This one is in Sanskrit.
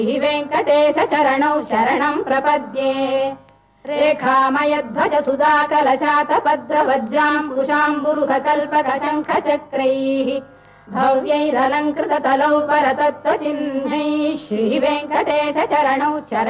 वेङ्कटेश चरणौ शरणम् प्रपद्ये रेखामयध्वज सुधा कलशातपद्रवज्राम्बुशाम्बुरुहकल्पकशङ्खचक्रैः भव्यैरलङ्कृततलौ परतत्त्वचिह्नैः श्रीवेङ्कटेश चरणौ शरणम्